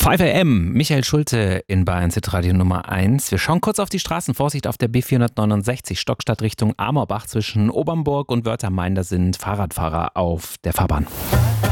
5 AM, Michael Schulte in Bayern Radio Nummer 1. Wir schauen kurz auf die Straßen. Vorsicht auf der B469 Stockstadt Richtung Amorbach zwischen Obernburg und Wörthermain. Da sind Fahrradfahrer auf der Fahrbahn.